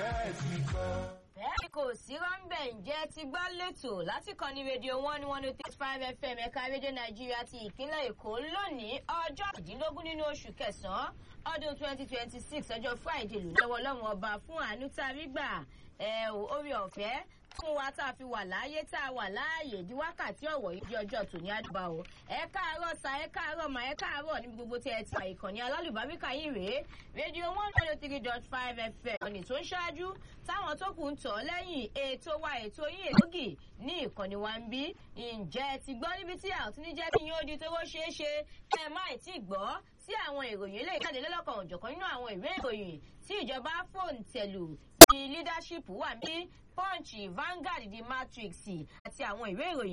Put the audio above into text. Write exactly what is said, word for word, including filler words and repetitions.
bẹ́ẹ̀ kò sí rọ́ńbẹ̀ ǹjẹ́ ti gbọ́ lẹ́tọ̀ láti kàn ní rédíò one one oh three five F M ẹ̀ka rédíò nàìjíríà ti ìpínlẹ̀ èkó lónìí ọjọ́ kejìdínlógún nínú oṣù kẹsàn-án ọdún twenty twenty six ọjọ́ friday lù lọ́wọ́ ọlọ́run ọba fún àánú tá a rí gbà ẹ̀ orí ọ̀fẹ́ fún wa tá a fi wà láàyè tá a wà láàyè di wákàtí ọ̀wọ̀ yìí di ọjọ́ tòní àdúgbà o ẹ káàárọ̀ sa ẹ káàárọ̀ mà ẹ káàárọ̀ níbi gbogbo tí ẹ ti wà ìkànnì alálùbáríkà yìí rèé rédíò one oh three dot five F M ọ̀nì tó ń ṣáájú táwọn tó kù ń tọ̀ lẹ́yìn ètò wa ètò yín èlógì ní ìkànnì wa ń bí ǹjẹ́ ti gbọ́ níbi tí àwọn tí ní jẹ́ kí yín ó di tó ṣeé ṣe ẹ má ì tí gbọ́ sí àwọn ìròyìn eléyìí jáde lọ́lọ́kan òjọ̀kan nínú àwọn ìwé ìròyìn tí ìjọba fòun tẹ̀lù ti leadership wà ní Punch, Vanguard, The Matrix àti àwọn ìwé ìròyìn